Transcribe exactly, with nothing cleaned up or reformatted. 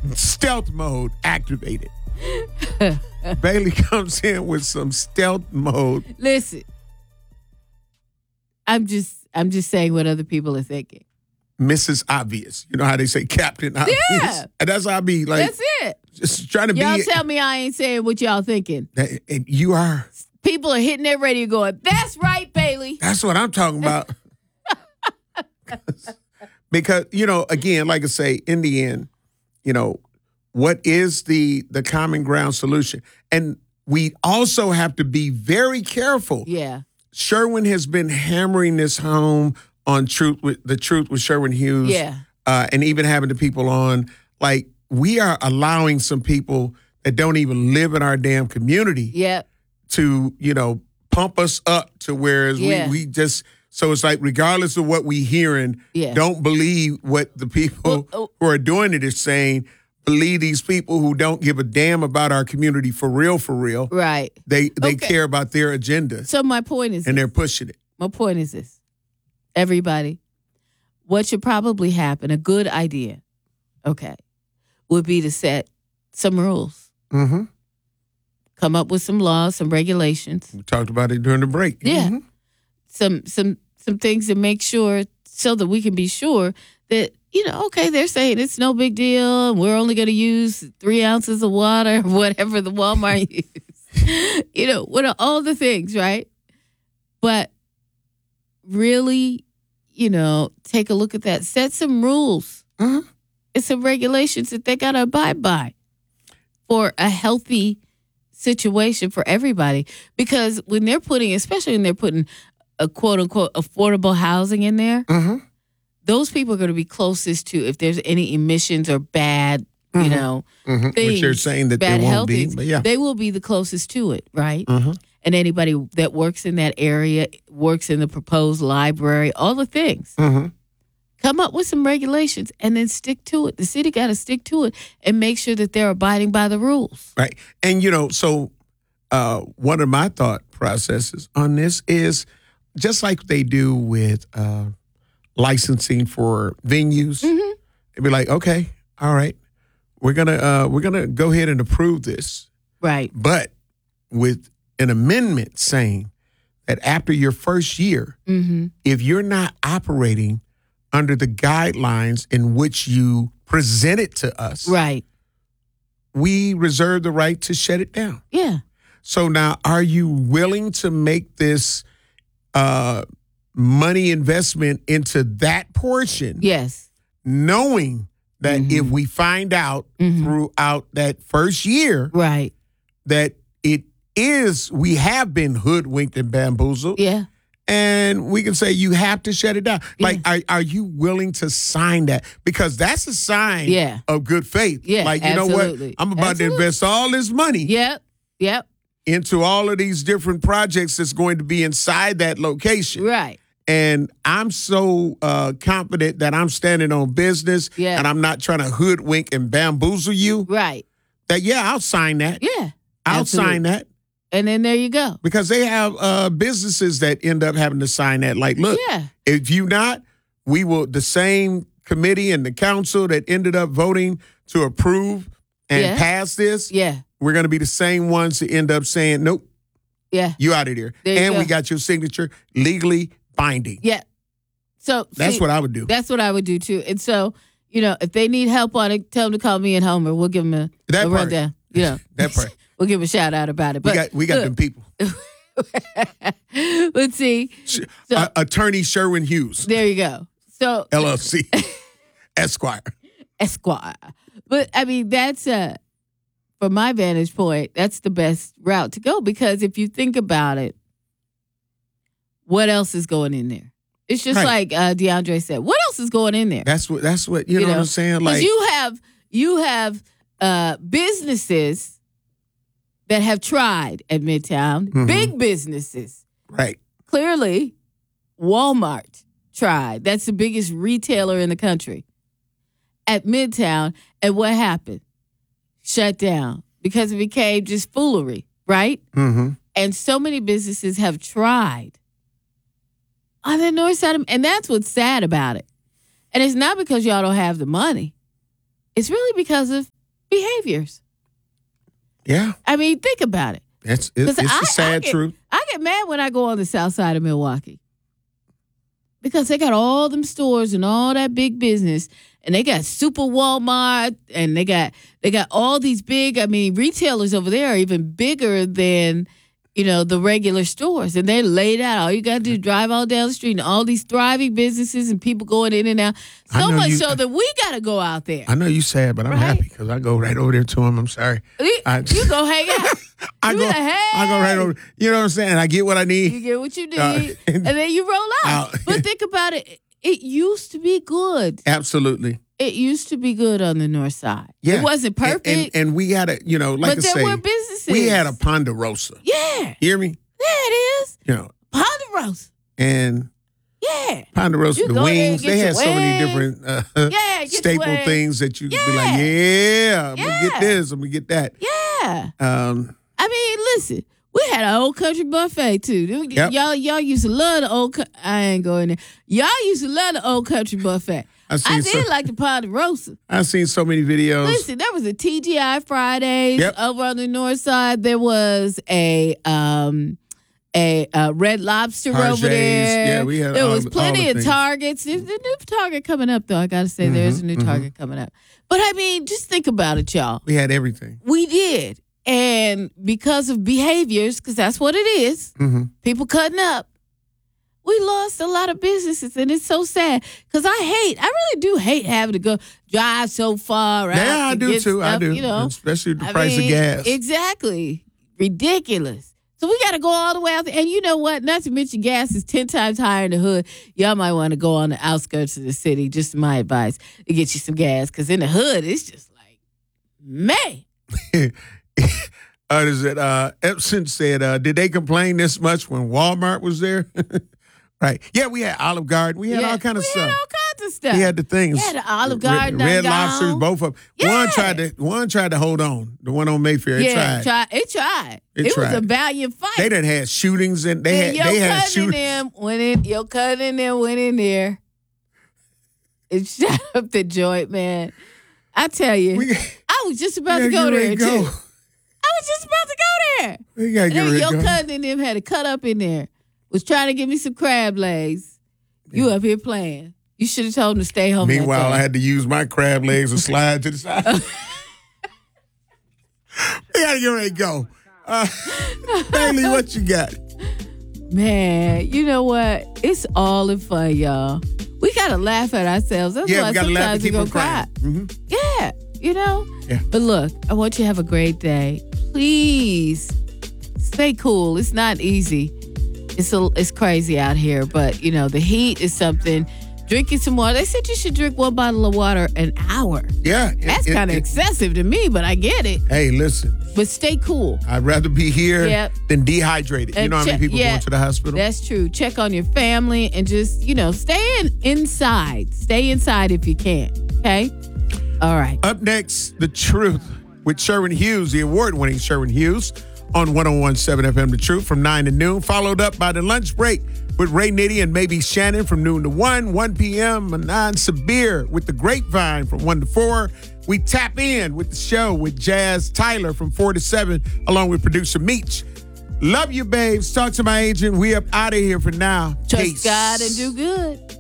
Stealth mode activated. Bailey comes in with some stealth mode. Listen, I'm just I'm just saying what other people are thinking. Missus Obvious. You know how they say Captain Obvious? Yeah. And that's how I be like. That's it. Just trying to y'all be. Y'all tell me I ain't saying what y'all thinking. That, and you are. People are hitting their radio going, that's right, Bailey. That's what I'm talking about. Because, you know, again, like I say, in the end, you know, what is the the common ground solution? And we also have to be very careful. Yeah. Sherwin has been hammering this home on truth with the truth with Sherwin Hughes. Yeah. Uh, and even having the people on, like, we are allowing some people that don't even live in our damn community yep. to, you know, pump us up to whereas yeah. we, we just, so it's like regardless of what we hearing, yeah. don't believe what the people well, oh. who are doing it is saying. Believe these people who don't give a damn about our community for real, for real. Right. They they okay. care about their agenda. So my point is And this. they're pushing it. My point is this. Everybody, what should probably happen, a good idea, okay, would be to set some rules. Mm-hmm. Come up with some laws, some regulations. We talked about it during the break. Yeah. Mm-hmm. Some some some things to make sure so that we can be sure that, you know, okay, they're saying it's no big deal. We're only going to use three ounces of water, whatever the Walmart use. You know, what are all the things, right? But really, you know, take a look at that. Set some rules. Mm-hmm. It's some regulations that they got to abide by for a healthy situation for everybody. Because when they're putting, especially when they're putting a quote unquote affordable housing in there, mm-hmm. those people are going to be closest to if there's any emissions or bad, you mm-hmm. know, mm-hmm. things. Which they're saying that bad they won't health be, things, but yeah. they will be the closest to it, right? Mm-hmm. And anybody that works in that area, works in the proposed library, all the things. Mm-hmm. Come up with some regulations and then stick to it. The city got to stick to it and make sure that they're abiding by the rules. Right. And, you know, so uh, one of my thought processes on this is just like they do with uh, licensing for venues. Mm-hmm. They'd be like, okay, all right, we're gonna uh, we're gonna go ahead and approve this, right? But with an amendment saying that after your first year, mm-hmm. if you're not operating under the guidelines in which you presented to us, right, we reserve the right to shut it down. Yeah. So now, are you willing to make this uh, money investment into that portion? Yes. Knowing that mm-hmm. if we find out mm-hmm. throughout that first year, right, that it is, we have been hoodwinked and bamboozled. Yeah. And we can say you have to shut it down. Yeah. Like, are, are you willing to sign that? Because that's a sign yeah. of good faith. Yeah, like, you absolutely. know what? I'm about absolutely. to invest all this money. Yep. Yep. Into all of these different projects that's going to be inside that location. Right. And I'm so uh, confident that I'm standing on business yeah. and I'm not trying to hoodwink and bamboozle you. Right. That, yeah, I'll sign that. Yeah. I'll absolutely. sign that. And then there you go. Because they have uh, businesses that end up having to sign that. Like, look, yeah. if you not, we will, the same committee and the council that ended up voting to approve and yeah. pass this, yeah. we're going to be the same ones that end up saying, nope, yeah, you out of there. there and go. we got your signature legally binding. Yeah. So that's see, what I would do. That's what I would do too. And so, you know, if they need help on it, tell them to call me and Homer. We'll give them a, that a rundown. You know, that part. We'll give them a shout out about it. But we got we got look, them people. Let's see. So, uh, Attorney Sherwin Hughes. There you go. So L L C Esquire. Esquire. But I mean, that's uh from my vantage point, that's the best route to go because if you think about it, what else is going in there? It's just right. like uh, DeAndre said. What else is going in there? That's what. That's what. You, you know, know what I'm saying? Like you have you have uh, businesses that have tried at Midtown, mm-hmm. big businesses. Right. Clearly, Walmart tried. That's the biggest retailer in the country at Midtown. And what happened? Shut down because it became just foolery, right? Mm-hmm. And so many businesses have tried on the north side of, and that's what's sad about it. And it's not because y'all don't have the money. It's really because of behaviors. Yeah. I mean, think about it. It's, it's, it's I, the sad I get, truth. I get mad when I go on the south side of Milwaukee because they got all them stores and all that big business, and they got Super Walmart, and they got they got all these big, I mean, retailers over there are even bigger than, you know, the regular stores, and they're laid out. All you got to do is drive all down the street, and all these thriving businesses and people going in and out. So much you, so that we got to go out there. I know you sad, but I'm right? happy because I go right over there to them. I'm sorry. You, I, you go hang out. I you go. Like, hey. I go right over. You know what I'm saying? I get what I need. You get what you need, uh, and then you roll out. out. But think about it. It used to be good. Absolutely. It used to be good on the north side. Yeah. It wasn't perfect. And, and, and we had a, you know, like but I there say, were businesses. we had a Ponderosa. Yeah. Hear me? Yeah, it is. You know. Ponderosa. And yeah. Ponderosa, you the wings, they had so many different uh, yeah, staple things that you could yeah. be like, yeah, I'm yeah. going to get this, I'm going to get that. Yeah. Um, I mean, listen. We had an old country buffet too. Yep. Y'all, y'all used to love the old. I ain't going there. Y'all used to love the old country buffet. I did so, like the Ponderosa. I've seen so many videos. Listen, there was a T G I Fridays yep. over on the north side. There was a um a, a Red Lobster Harjay's. over there. Yeah, we had. There all, was plenty of things. Targets. There's a new Target coming up, though. I got to say, mm-hmm, there's a new mm-hmm. Target coming up. But I mean, just think about it, y'all. We had everything. We did. And because of behaviors, because that's what it is, mm-hmm. people cutting up, we lost a lot of businesses, and it's so sad. Because I hate, I really do hate having to go drive so far. Yeah, I do too. Stuff, I do. You know, especially the I price mean, of gas. Exactly, ridiculous. So we got to go all the way out there. And you know what? Not to mention gas is ten times higher in the hood. Y'all might want to go on the outskirts of the city. Just my advice to get you some gas, because in the hood it's just like, man. Uh, is it, uh, Epson said, uh, did they complain this much when Walmart was there? Right. Yeah, we had Olive Garden. We had yeah, all kind of we stuff. We had all kinds of stuff. We had the things. We had the Olive Garden. Red, red Lobsters, both of them. Yeah. One tried to one tried to hold on. The one on Mayfair. It yeah, tried. tried. It tried. It, it tried. was a valiant fight. They done had shootings and they and had they had shootings. Them went in, your cousin them went in there. It shut up the joint, man. I tell you, we, I was just about to go there, go. too. I was just about to go there. We gotta get ready your to go. cousin and them had a cut up in there. Was trying to give me some crab legs. Yeah. You up here playing. You should have told him to stay home. Meanwhile, I had to use my crab legs and slide to the side. We gotta get ready to go. Uh, Bailey, what you got? Man, you know what? It's all in fun, y'all. We gotta laugh at ourselves. That's yeah, why we gotta sometimes laugh and we keep go on cry. Mm-hmm. Yeah, you know? Yeah. But look, I want you to have a great day. Please stay cool. It's not easy. It's a, it's crazy out here, but you know, the heat is something. Drinking some water. They said you should drink one bottle of water an hour. Yeah. That's kind of excessive to me, but I get it. Hey, listen. But stay cool. I'd rather be here yep. than dehydrated. And you know how check, many people yeah, going to the hospital? That's true. Check on your family and just, you know, stay in, inside. Stay inside if you can. Okay? All right. Up next, The Truth with Sherwin Hughes, the award-winning Sherwin Hughes, on one oh one point seven F M The Truth from nine to noon, followed up by The Lunch Break with Ray Nitty and maybe Shannon from noon to one, one p.m. Manan Sabir with The Grapevine from one to four. We tap in with the show with Jazz Tyler from four to seven, along with producer Meech. Love you, babes. Talk to my agent. We up out of here for now. Trust Peace. God and do good.